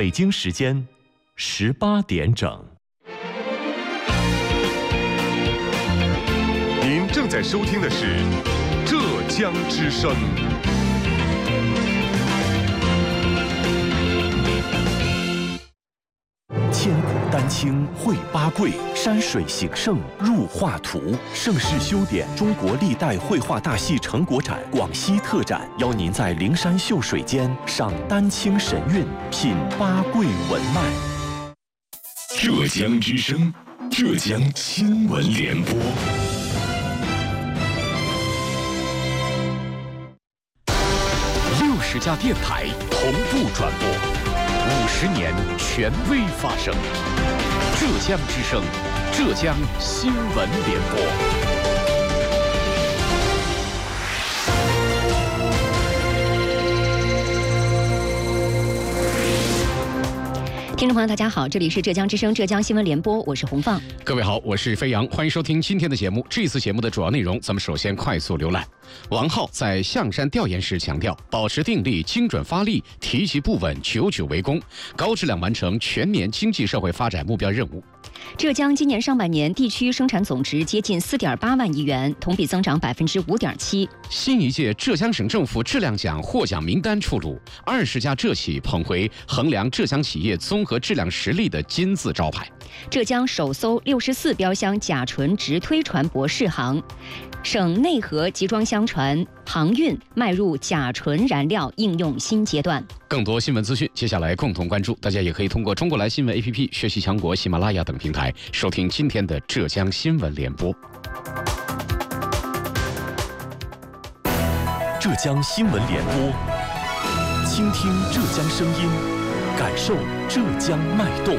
北京时间18点整。 您正在收听的是浙江之声。 千古丹青绘八桂，山水形胜入画图。盛世修典中国历代绘画大戏成果展广西特展，邀您在灵山秀水间赏丹青神韵，品八桂文脉。 浙江之声，浙江新闻联播。 60家电台同步转播，50年权威发声。浙江之声，浙江新闻联播。 听众朋友，大家好，这里是浙江之声浙江新闻联播，我是洪放。 各位好，我是飞扬，欢迎收听今天的节目。这次节目的主要内容，咱们首先快速浏览。王浩在象山调研时强调，保持定力、精准发力，提及不稳，久久为功，高质量完成全年经济社会发展目标任务。 浙江今年上半年地区生产总值接近4.8万亿元，同比增长5.7%。 新一届浙江省政府质量奖获奖名单出炉，20家浙企捧回衡量浙江企业综合质量实力的金字招牌。 浙江首艘64标箱甲醇直推船舶试航，省内河集装箱船航运迈入甲醇燃料应用新阶段。 更多新闻资讯，接下来共同关注。大家也可以通过中国来新闻 APP、学习强国、喜马拉雅等平台收听今天的浙江新闻联播。 浙江新闻联播，倾听浙江声音，感受浙江脉动。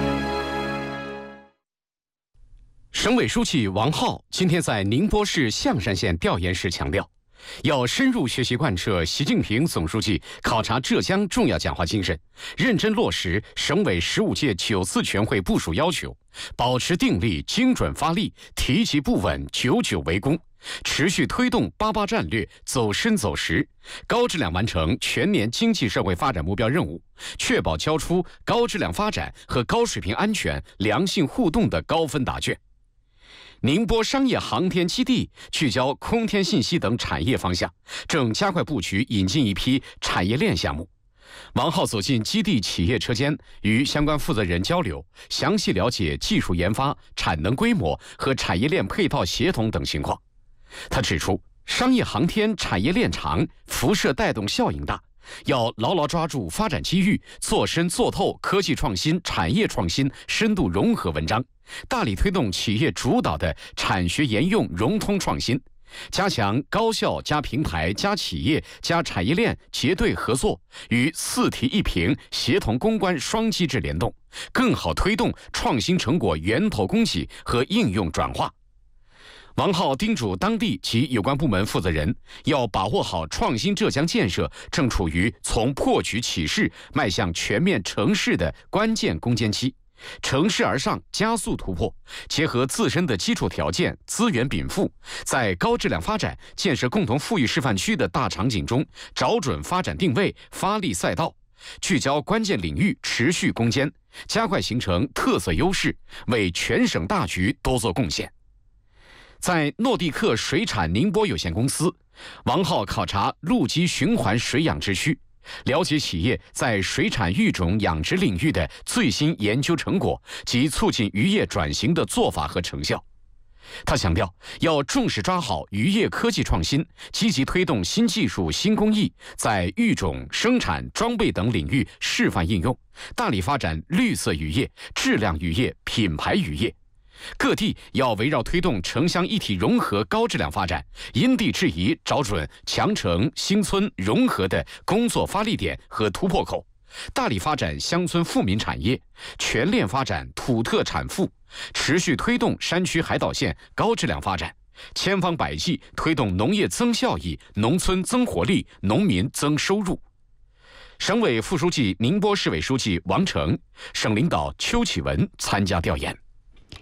省委书记王浩今天在宁波市象山县调研时强调，要深入学习贯彻习近平总书记考察浙江重要讲话精神，认真落实省委15届9次全会部署要求，保持定力、精准发力，提及不稳，久久为功，持续推动88战略走深走实，高质量完成全年经济社会发展目标任务，确保交出高质量发展和高水平安全、良性互动的高分答卷。宁波商业航天基地聚焦空天信息等产业方向，正加快布局引进一批产业链项目。王浩走进基地企业车间，与相关负责人交流，详细了解技术研发、产能规模和产业链配套协同等情况。他指出，商业航天产业链长，辐射带动效应大，要牢牢抓住发展机遇，做深做透科技创新、产业创新深度融合文章，大力推动企业主导的产学研用融通创新，加强高校加平台加企业加产业链结对合作，与4提1评协同攻关双机制联动，更好推动创新成果源头供给和应用转化。王浩叮嘱当地及有关部门负责人，要把握好创新浙江建设正处于从破局起势迈向全面城市的关键攻坚期，乘势而上，加速突破，结合自身的基础条件、资源禀赋，在高质量发展、建设共同富裕示范区的大场景中，找准发展定位，发力赛道，聚焦关键领域，持续攻坚，加快形成特色优势，为全省大局多做贡献。在诺地克水产宁波有限公司，王浩考察陆基循环水养之需，了解企业在水产育种养殖领域的最新研究成果及促进渔业转型的做法和成效。他强调，要重视抓好渔业科技创新，积极推动新技术、新工艺在育种、生产、装备等领域示范应用，大力发展绿色渔业、质量渔业、品牌渔业。各地要围绕推动城乡一体融合高质量发展，因地制宜找准强城新村融合的工作发力点和突破口，大力发展乡村富民产业，全链发展土特产富，持续推动山区海岛县高质量发展，千方百计推动农业增效益、农村增活力、农民增收入。省委副书记、宁波市委书记王成，省领导邱启文参加调研。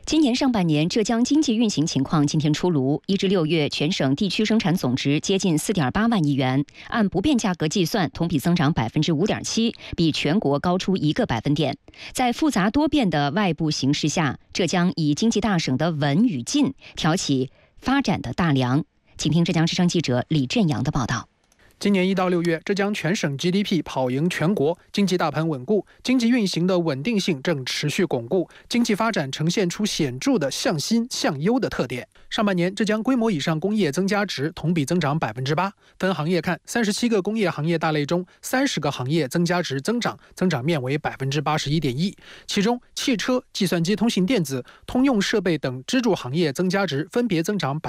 今年上半年浙江经济运行情况今天出炉，1至6月全省地区生产总值接近4.8万亿元，按不变价格计算，同比增长5.7%，比全国高出1个百分点。在复杂多变的外部形势下，浙江以经济大省的稳与进，挑起发展的大梁。请听浙江之声记者李振阳的报道。 今年1到6月，浙江全省 GDP 跑赢全国，经济大盘稳固，经济运行的稳定性正持续巩固，经济发展呈现出显著的向新向优的特点。上半年，浙江规模以上工业增加值同比增长8%。分行业看，37个工业行业大类中，30个行业增加值增长面为81.1%，其中汽车、计算机通信电子、通用设备等支柱行业增加值分别增长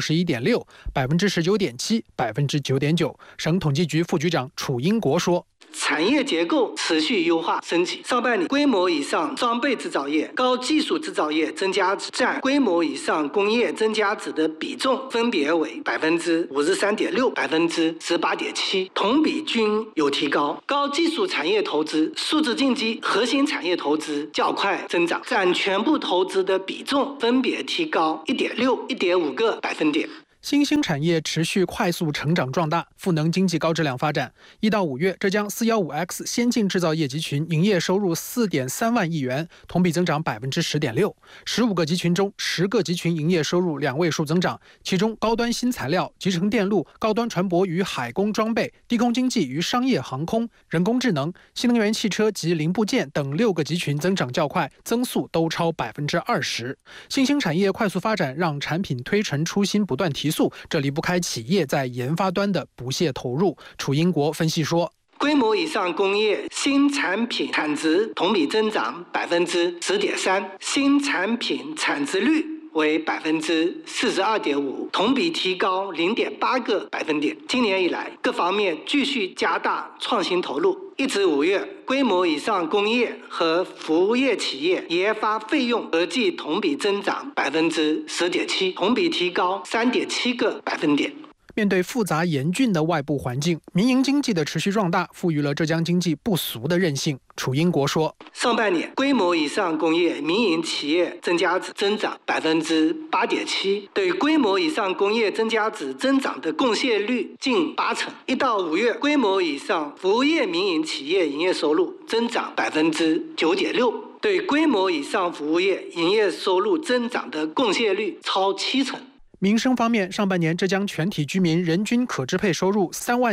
21.6%、19.7%、9.9%。省统计局副局长楚英国说， 产业结构持续优化升级，上半年规模以上装备制造业、高技术制造业增加值占规模以上工业增加值的比重分别为53.6%、18.7%，同比均有提高。高技术产业投资、数字经济核心产业投资较快增长，占全部投资的比重分别提高1.6、1.5个百分点。 新兴产业持续快速成长壮大，赋能经济高质量发展。1到5月，浙江 415X 先进制造业集群营业收入4.3万亿元，同比增长10.6%。15个集群中，10个集群营业收入2位数增长，其中高端新材料、集成电路、高端船舶与海工装备、低空经济与商业航空、人工智能、新能源汽车及零部件等6个集群增长较快，增速都超20%。新兴产业快速发展，让产品推陈出新不断提速，这离不开企业在研发端的不懈投入。楚英国分析说， 规模以上工业新产品产值同比增长10.3%，新产品产值率为42.5%，同比提高0.8个百分点。今年以来，各方面继续加大创新投入。1至5月，规模以上工业和服务业企业研发费用合计同比增长10.7%，同比提高3.7个百分点。 面对复杂严峻的外部环境，民营经济的持续壮大赋予了浙江经济不俗的韧性。楚英国说， 上半年规模以上工业民营企业增加值增长8.7%，对规模以上工业增加值增长的贡献率近80%。1到5月，规模以上服务业民营企业营业收入增长9.6%，对规模以上服务业营业收入增长的贡献率超70%。 民生方面，上半年浙江全体居民人均可支配收入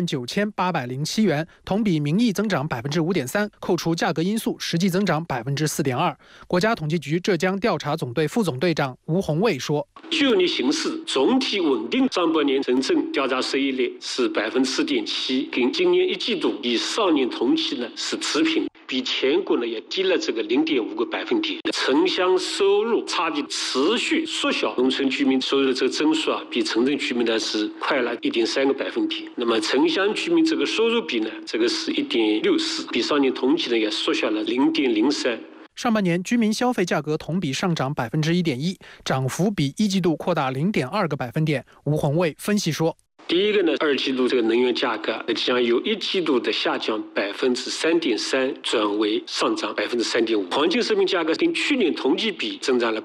39807元，同比名义增长5.3%，扣除价格因素，实际增长4.2%。国家统计局浙江调查总队副总队长吴宏卫说， 就业形势总体稳定，上半年城镇调查失业率是4.7%，跟今年1季度与上年同期呢是持平，比全国呢也低了0.5个百分点。城乡收入差距持续缩小，农村居民收入的增速比城镇居民呢是快了1.3个百分点。那么城乡居民收入比呢，是1.64，比上年同期呢也缩小了0.03。 上半年居民消费价格同比上涨1.1%，涨幅比1季度扩大0.2个百分点。吴宏卫分析说， 第一个呢，2季度能源价格将由1季度的下降3.3%转为上涨3.5%，黄金食品价格跟去年同期比增长了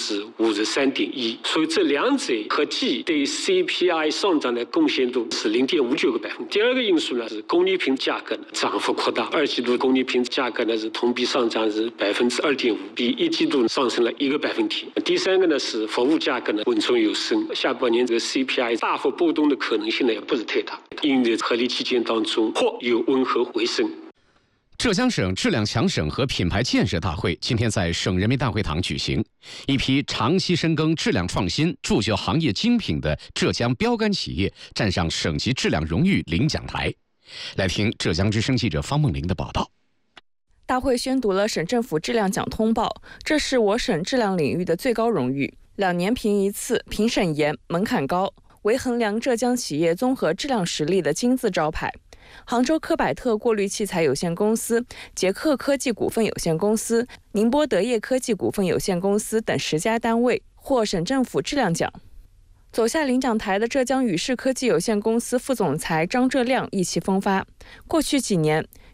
53.1%，所以这两者合计对 CPI 上涨的贡献度是0.59个百分点。第二个因素呢是工艺品价格涨幅扩大，2季度工艺品价格呢是同比上涨是2.5%，比1季度上升了1个百分点。第三个呢是服务价格稳中有升，下半年CPI 大幅波动的可能性呢也不是太大，应对合理期间当中或有温和回升。 浙江省质量强省和品牌建设大会今天在省人民大会堂举行，一批长期深耕质量创新、铸就行业精品的浙江标杆企业站上省级质量荣誉领奖台。来听浙江之声记者方梦玲的报道。 大会宣读了省政府质量奖通报，这是我省质量领域的最高荣誉，2年评一次，评审严，门槛高，为衡量浙江企业综合质量实力的金字招牌。杭州科百特过滤器材有限公司、捷克科技股份有限公司、宁波德业科技股份有限公司等10家单位获省政府质量奖。走下领奖台的浙江宇视科技有限公司副总裁张浙亮意气风发。过去几年，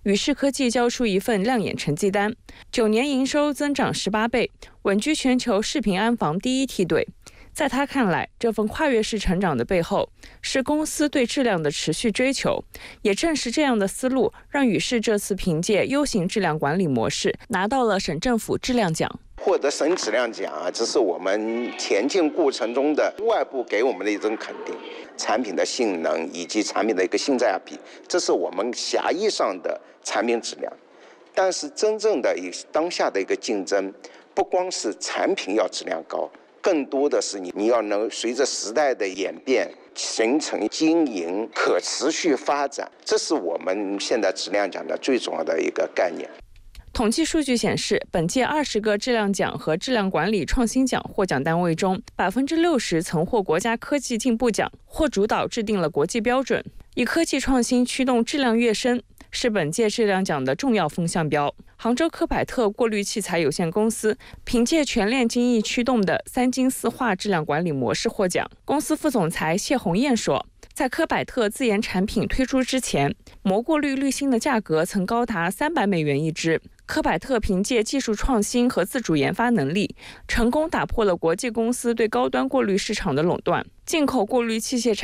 宇视科技交出一份亮眼成绩单，9年营收增长18倍，稳居全球视频安防第1梯队。在他看来，这份跨越式成长的背后，是公司对质量的持续追求。也正是这样的思路，让宇视这次凭借优型质量管理模式，拿到了省政府质量奖。 获得省质量奖啊，这是我们前进过程中的外部给我们的一种肯定，产品的性能以及产品的一个性价比，这是我们狭义上的产品质量。但是真正的当下的一个竞争，不光是产品要质量高，更多的是你要能随着时代的演变，形成经营可持续发展，这是我们现在质量奖的最重要的一个概念。 统计数据显示，本届20个质量奖和质量管理创新奖获奖单位中，60%曾获国家科技进步奖，或主导制定了国际标准。以科技创新驱动质量跃升，是本届质量奖的重要风向标。杭州科百特过滤器材有限公司凭借全链精益驱动的3金4化质量管理模式获奖。公司副总裁谢红艳说，在科百特自研产品推出之前，膜过滤滤芯的价格曾高达300美元一支。科百特凭借技术创新和自主研发能力，成功打破了国际公司对高端过滤市场的垄断。进口过滤器械